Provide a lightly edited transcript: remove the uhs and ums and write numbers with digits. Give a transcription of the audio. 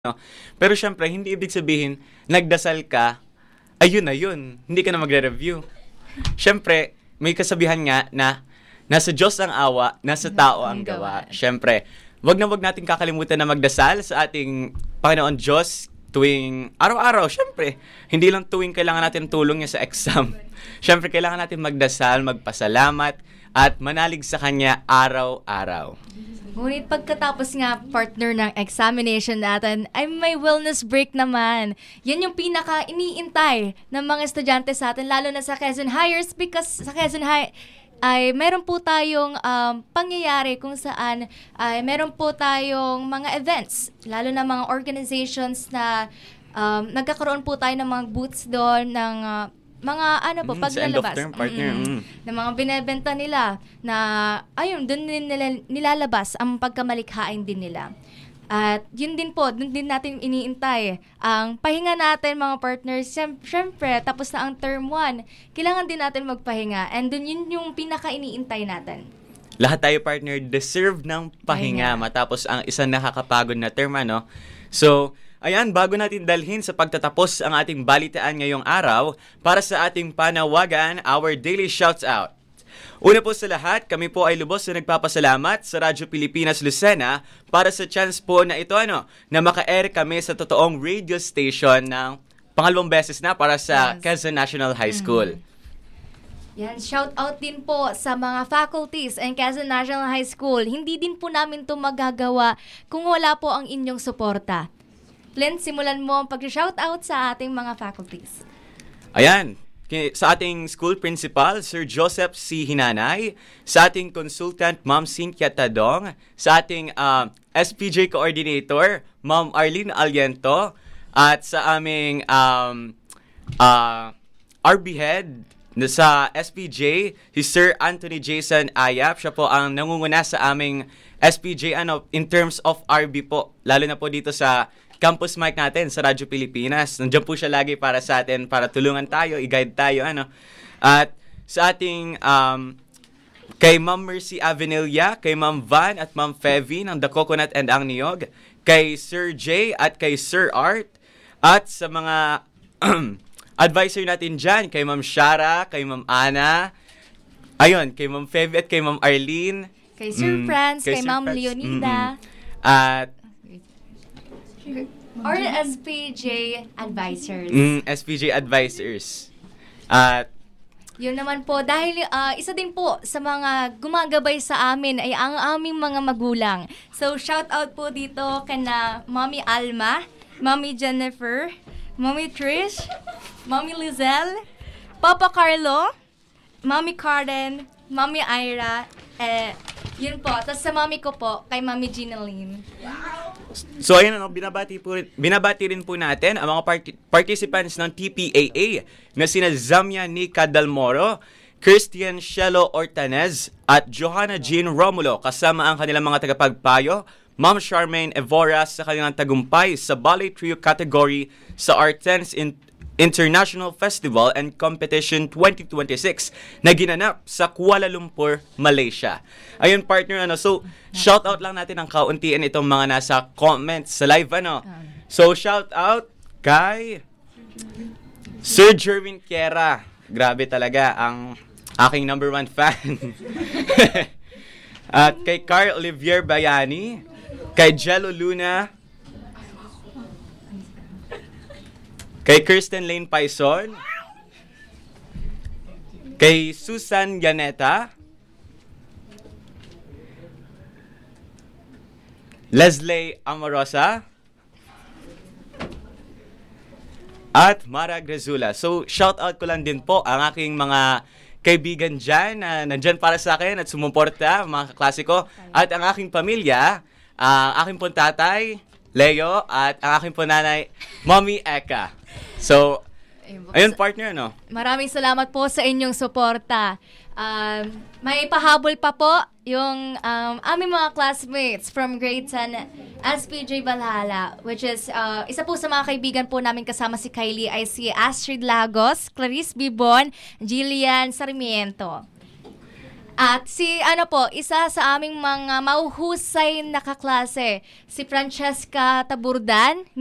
no? Pero syempre, hindi ibig sabihin, nagdasal ka, ayun na yun, hindi ka na magre-review. Syempre, may kasabihan nga na nasa Diyos ang awa, nasa tao ang gawa. Syempre, wag natin kakalimutan na magdasal sa ating Panginoon Diyos tuwing araw-araw. Syempre, hindi lang tuwing kailangan natin tulong niya sa exam. Syempre, kailangan natin magdasal, magpasalamat, at manalig sa Kanya araw-araw. Ngunit pagkatapos nga partner ng examination natin, ay may wellness break naman. Yan yung pinaka iniintay ng mga estudyante sa atin, lalo na sa Quezon Highers, because sa Quezon High ay meron po tayong pangyayari kung saan ay meron po tayong mga events, lalo na mga organizations na nagkakaroon po tayo ng mga booths doon ng mga paglalabas. Sa end of term, partner. Na mga binebenta nila na, ayun, doon din nila nilalabas ang pagkamalikhain din nila. At yun din po, doon din natin iniintay ang pahinga natin, mga partners. Siyempre, tapos na ang term 1, kailangan din natin magpahinga. And doon yun yung pinaka-iniintay natin. Lahat tayo, partner, deserve ng pahinga matapos ang isang nakakapagod na term, ano? So, ayan, bago natin dalhin sa pagtatapos ang ating balitaan ngayong araw, para sa ating panawagan, our daily shouts out. Una po sa lahat, kami po ay lubos na nagpapasalamat sa Radyo Pilipinas Lucena para sa chance po na ito, na maka-air kami sa totoong radio station ng pangalawang beses na para sa Quezon National High School. Yan, shout out din po sa mga faculties and Quezon National High School. Hindi din po namin ito magagawa kung wala po ang inyong suporta. Len, simulan mo ang pag-shoutout sa ating mga faculties. Ayan, sa ating school principal, Sir Joseph C. Hinanay, sa ating consultant, Ma'am Cynthia Tadong, sa ating SPJ coordinator, Ma'am Arlene Aliento, at sa aming RB head sa SPJ, si Sir Anthony Jason Ayap. Siya po ang nangunguna sa aming SPJ in terms of RB po, lalo na po dito sa campus mic natin sa Radyo Pilipinas. Nandiyan po siya lagi para sa atin, para tulungan tayo, i-guide tayo, At sa ating kay Ma'am Mercy Avenilla, kay Ma'am Van at Ma'am Fevy ng The Coconut and ang Niyog, kay Sir Jay at kay Sir Art, at sa mga advisor natin dyan, kay Ma'am Shara, kay Ma'am Ana, ayun, kay Ma'am Fevy at kay Ma'am Arlene, kay Sir Franz, kay Ma'am Leonida, at or SPJ Advisors. SPJ Advisors. At yun naman po, dahil isa din po sa mga gumagabay sa amin ay ang aming mga magulang. So, shout out po dito kana Mommy Alma, Mommy Jennifer, Mommy Trish, Mommy Lizelle, Papa Carlo, Mommy Karen, Mommy Ira, yun po. Tapos sa mami ko po, kay Mami Ginaline. So ayun, binabati rin po natin ang mga participants ng TPAA na sina Zamia Nika Dalmoro, Christian Shelo Ortanez, at Johanna Jean Romulo, kasama ang kanilang mga tagapagpayo, Ma'am Charmaine Evora sa kanilang tagumpay sa Ballet Trio category sa Artens International Festival and Competition 2026 na ginanap sa Kuala Lumpur, Malaysia. Ayun, partner, so shout out lang natin ang kauntian itong mga nasa comments sa live, So shout out kay Sir Jerwin Kiera. Grabe talaga, ang aking number 1 fan. At kay Carl Olivier Bayani, kay Jello Luna, kay Kirsten Lane Paison, kay Susan Yaneta, Leslie Amorosa, at Mara Grazula. So, shout out ko lang din po ang aking mga kaibigan dyan na nandyan para sa akin at sumuporta, mga kaklase ko, at ang aking pamilya, aking pong tatay, Leo, at ang aking po nanay, Mommy Eka. So, ayun, partner, Maraming salamat po sa inyong suporta. May pahabol pa po yung aming mga classmates from grade 10 SPJ Valhalla, which is isa po sa mga kaibigan po namin kasama si Kylie ay si Astrid Lagos, Clarice Bibon, Jillian Sarmiento. At isa sa aming mga mahuhusay na kaklase, si Francesca Taburdan,